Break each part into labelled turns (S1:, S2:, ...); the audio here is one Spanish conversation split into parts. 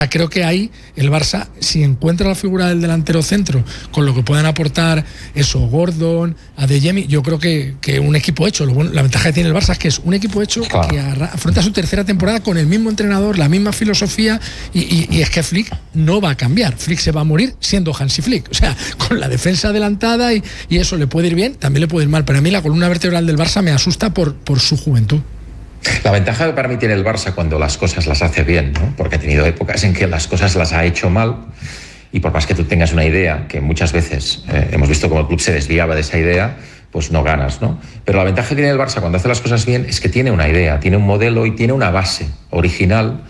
S1: Creo que ahí el Barça, si encuentra la figura del delantero centro, con lo que puedan aportar eso, Gordon, Adeyemi, yo creo que un equipo hecho. La ventaja que tiene el Barça es que es un equipo hecho que afronta su tercera temporada con el mismo entrenador, la misma filosofía, y es que Flick no va a cambiar. Flick se va a morir siendo Hansi Flick. O sea, con la defensa adelantada y eso le puede ir bien, también le puede ir mal. Pero a mí la columna vertebral del Barça me asusta por su juventud.
S2: La ventaja que para mí tiene el Barça cuando las cosas las hace bien, ¿no? Porque ha tenido épocas en que las cosas las ha hecho mal, y por más que tú tengas una idea, que muchas veces hemos visto cómo el club se desviaba de esa idea, pues no ganas, ¿no? Pero la ventaja que tiene el Barça cuando hace las cosas bien es que tiene una idea, tiene un modelo y tiene una base original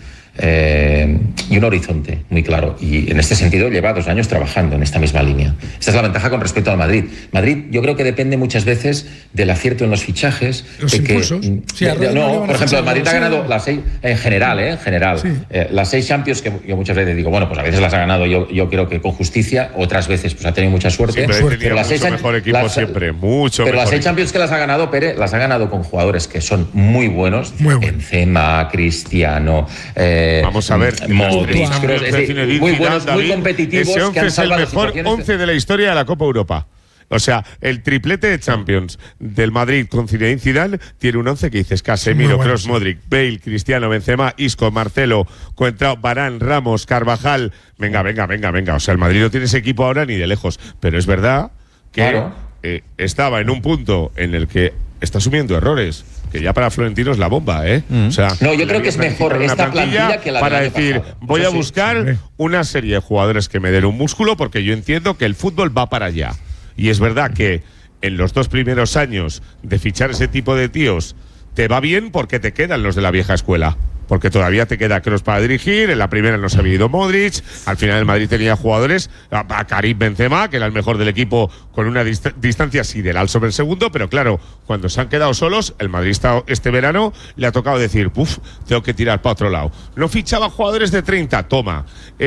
S2: y un horizonte muy claro. Y en este sentido lleva 2 años trabajando en esta misma línea. Esta es la ventaja con respecto al Madrid. Madrid yo creo que depende muchas veces del acierto en los fichajes.
S1: Los impulsos.
S2: Por ejemplo, el Madrid ha ganado las 6, en general, sí. Las 6 Champions, que yo muchas veces digo, bueno, pues a veces las ha ganado yo creo que con justicia, otras veces pues ha tenido mucha suerte.
S3: Pero las 6 mejor equipo siempre, mucho
S2: pero
S3: mejor.
S2: Las 6 Champions que las ha ganado Pérez, las ha ganado con jugadores que son muy buenos. Benzema, Cristiano,
S3: vamos a ver,
S2: Modric, muy buenos, muy competitivos.
S3: Ese 11 es el mejor 11 de la historia de la Copa Europa. O sea, el triplete de Champions del Madrid con Zinedine Zidane tiene un 11 que dices Casemiro, Kroos, Modric, Bale, Cristiano, Benzema, Isco, Marcelo, Coentrao, Varane, Ramos, Carvajal. Venga. O sea, el Madrid no tiene ese equipo ahora ni de lejos. Pero es verdad que estaba en un punto en el que está asumiendo errores, que ya para Florentino es la bomba, ¿eh? O sea,
S2: no, yo creo que es mejor esta plantilla que la
S3: para decir, voy a buscar una serie de jugadores que me den un músculo, porque yo entiendo que el fútbol va para allá. Y es verdad que en los 2 primeros años de fichar ese tipo de tíos te va bien porque te quedan los de la vieja escuela. Porque todavía te queda Kroos para dirigir, en la primera no se había ido Modric, al final el Madrid tenía jugadores, a Karim Benzema, que era el mejor del equipo con una distancia sideral sobre el segundo, pero claro, cuando se han quedado solos, el Madrid este verano le ha tocado decir, tengo que tirar para otro lado. No fichaba jugadores de 30, toma.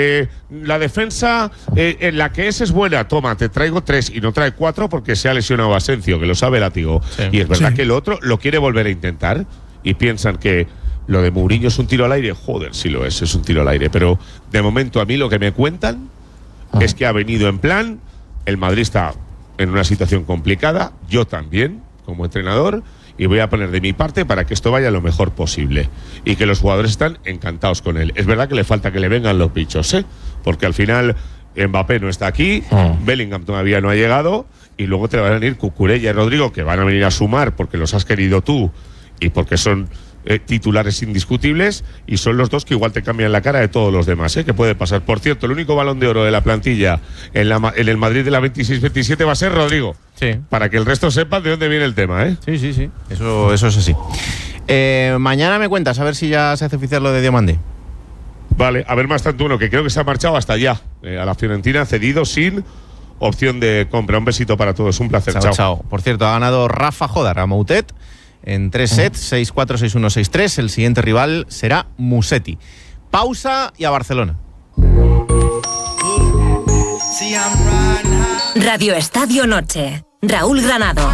S3: La defensa, en la que es buena, toma, te traigo 3 y no trae 4 porque se ha lesionado Asencio, que lo sabe Látigo. Sí. Y es verdad que el otro lo quiere volver a intentar y piensan que lo de Mourinho es un tiro al aire. Joder, sí lo es un tiro al aire. Pero de momento a mí lo que me cuentan es que ha venido en plan, el Madrid está en una situación complicada, yo también, como entrenador, y voy a poner de mi parte para que esto vaya lo mejor posible. Y que los jugadores están encantados con él. Es verdad que le falta que le vengan los bichos, porque al final Mbappé no está aquí, Bellingham todavía no ha llegado, y luego te van a venir Cucurella y Rodrigo, que van a venir a sumar porque los has querido tú y porque son titulares indiscutibles, y son los 2 que igual te cambian la cara de todos los demás, que puede pasar. Por cierto, el único balón de oro de la plantilla en el Madrid de la 26-27 va a ser Rodrigo. Sí. Para que el resto sepan de dónde viene el tema,
S4: Sí. Eso es así. Mañana me cuentas, a ver si ya se hace oficial lo de Diomande.
S3: Vale, a ver, más tanto uno que creo que se ha marchado hasta allá, a la Fiorentina, cedido sin opción de compra. Un besito para todos, un placer.
S4: Chao. Por cierto, ha ganado Rafa Jodar a Moutet en 3 sets, 6-4, 6-1, 6-3. El siguiente rival será Musetti. Pausa y a Barcelona.
S5: Radio Estadio Noche. Raúl Granado.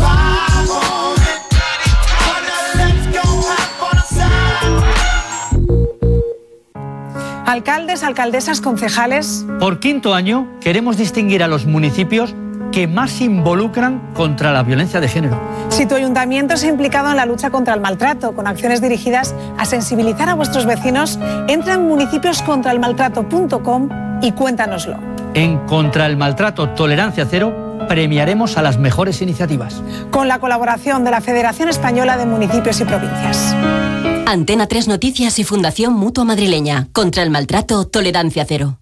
S6: Alcaldes, alcaldesas, concejales.
S7: Por 5º año queremos distinguir a los municipios que más se involucran contra la violencia de género.
S6: Si tu ayuntamiento se ha implicado en la lucha contra el maltrato, con acciones dirigidas a sensibilizar a vuestros vecinos, entra en municipioscontraelmaltrato.com y cuéntanoslo.
S7: En Contra el Maltrato Tolerancia Cero premiaremos a las mejores iniciativas.
S6: Con la colaboración de la Federación Española de Municipios y Provincias.
S5: Antena 3 Noticias y Fundación Mutua Madrileña. Contra el Maltrato Tolerancia Cero.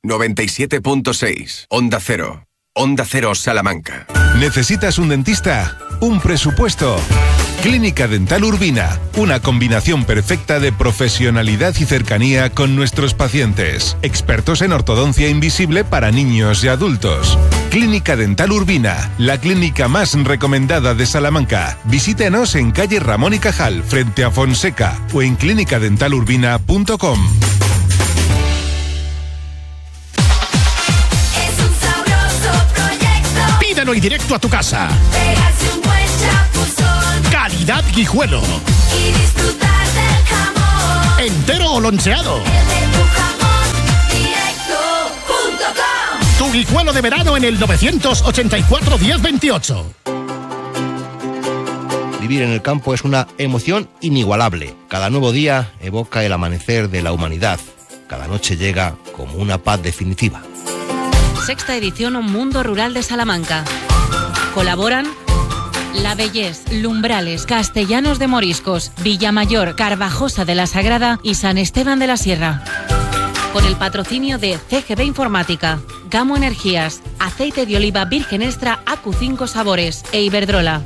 S8: 97.6 Onda Cero. Onda Cero Salamanca.
S9: ¿Necesitas un dentista? ¿Un presupuesto? Clínica Dental Urbina, una combinación perfecta de profesionalidad y cercanía con nuestros pacientes. Expertos en ortodoncia invisible para niños y adultos. Clínica Dental Urbina, la clínica más recomendada de Salamanca. Visítenos en calle Ramón y Cajal, frente a Fonseca, o en clinicadentalurbina.com.
S10: Y directo a tu casa. Calidad Guijuelo.
S11: Y disfrutar del jamón.
S10: ¿Entero o loncheado? Guijuelo de verano en el 984 1028.
S11: Vivir en el campo es una emoción inigualable. Cada nuevo día evoca el amanecer de la humanidad. Cada noche llega como una paz definitiva.
S12: Sexta edición Un Mundo Rural de Salamanca. Colaboran La Bellés, Lumbrales, Castellanos de Moriscos, Villamayor, Carvajosa de la Sagrada y San Esteban de la Sierra. Con el patrocinio de CGB Informática, Gamo Energías, Aceite de Oliva Virgen Extra AQ5 Sabores e Iberdrola.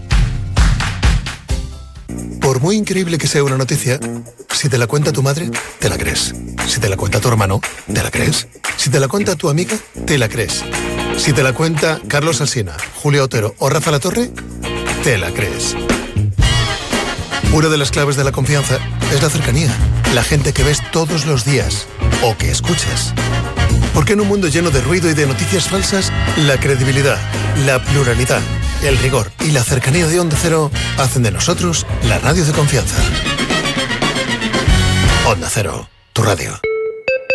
S13: Por muy increíble que sea una noticia, si te la cuenta tu madre, te la crees. Si te la cuenta tu hermano, te la crees. Si te la cuenta tu amiga, te la crees. Si te la cuenta Carlos Alsina, Julio Otero o Rafa Latorre, te la crees. Una de las claves de la confianza es la cercanía. La gente que ves todos los días o que escuchas. Porque en un mundo lleno de ruido y de noticias falsas, la credibilidad, la pluralidad, el rigor y la cercanía de Onda Cero hacen de nosotros la radio de confianza. Onda Cero, tu radio.